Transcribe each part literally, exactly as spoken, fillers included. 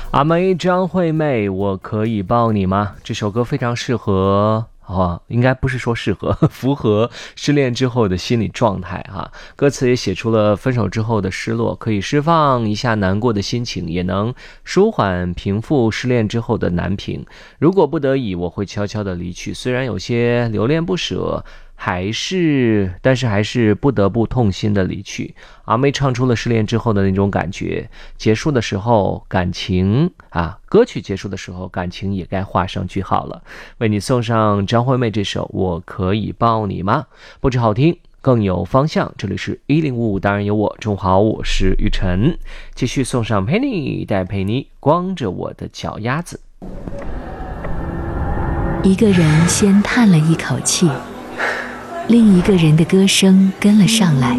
阿妹张惠妹，我可以抱你吗？这首歌非常适合哦，应该不是说适合，符合失恋之后的心理状态哈。歌词也写出了分手之后的失落，可以释放一下难过的心情，也能舒缓平复失恋之后的难平。如果不得已，我会悄悄的离去，虽然有些留恋不舍，还是但是还是不得不痛心的离去。阿妹唱出了失恋之后的那种感觉，结束的时候感情啊，歌曲结束的时候感情也该画上句号了。为你送上张惠妹这首《我可以抱你吗》，不止好听更有方向。这里是一零五五，当然有我，中午好，我是雨晨。继续送上 Penny 带陪你光着我的脚丫子。 一个人先叹了一口气，另一个人的歌声跟了上来，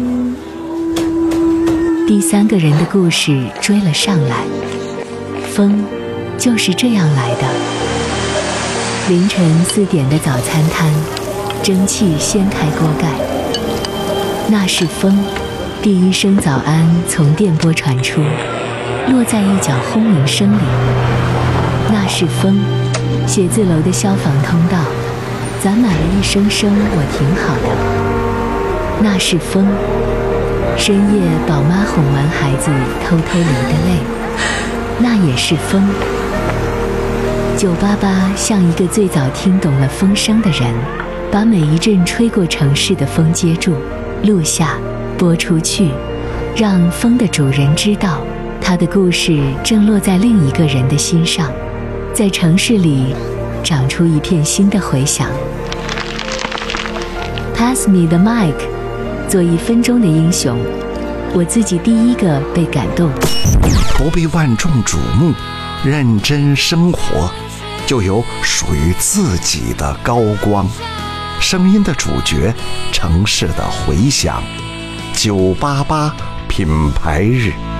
第三个人的故事追了上来。风就是这样来的。凌晨四点的早餐摊，蒸汽掀开锅盖，那是风。第一声早安从电波传出，落在一角轰鸣声里，那是风。写字楼的消防通道攒满了一声声我挺好的，那是风。深夜宝妈哄完孩子偷偷流的泪，那也是风。九八八像一个最早听懂了风声的人，把每一阵吹过城市的风接住，录下，播出去，让风的主人知道，他的故事正落在另一个人的心上，在城市里长出一片新的回响。 Pass me the mic， 做一分钟的英雄，我自己第一个被感动。 不被万众瞩目，认真生活，就有属于自己的高光。声音的主角，城市的回响。九八八品牌日。